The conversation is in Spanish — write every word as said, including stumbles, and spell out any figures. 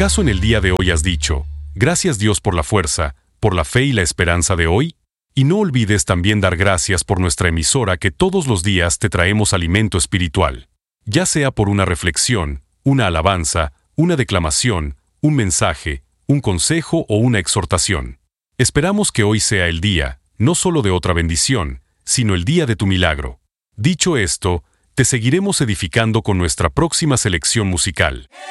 ¿Acaso en el día de hoy has dicho, gracias Dios por la fuerza, por la fe y la esperanza de hoy? Y no olvides también dar gracias por nuestra emisora que todos los días te traemos alimento espiritual. Ya sea por una reflexión, una alabanza, una declamación, un mensaje, un consejo o una exhortación. Esperamos que hoy sea el día, no solo de otra bendición, sino el día de tu milagro. Dicho esto, te seguiremos edificando con nuestra próxima selección musical.